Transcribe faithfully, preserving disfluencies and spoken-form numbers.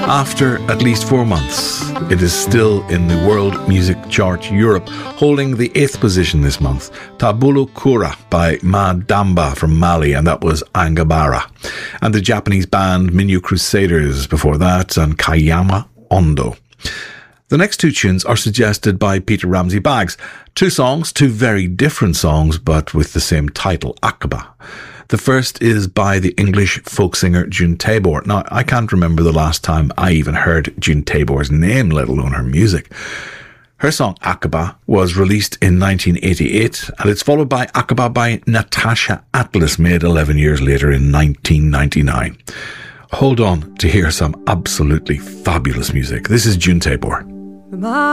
After at least four months, it is still in the World Music Chart Europe, holding the eighth position this month. Tabula Kura by Madamba from Mali, and that was Angabara. And the Japanese band Minu Crusaders before that, and Kayama Ondo. The next two tunes are suggested by Peter Ramsey Baggs. Two songs, two very different songs, but with the same title, Aqaba. The first is by the English folk singer June Tabor. Now, I can't remember the last time I even heard June Tabor's name, let alone her music. Her song Aqaba was released in nineteen eighty-eight, and it's followed by Aqaba by Natasha Atlas, made eleven years later in nineteen ninety-nine. Hold on to hear some absolutely fabulous music. This is June Tabor.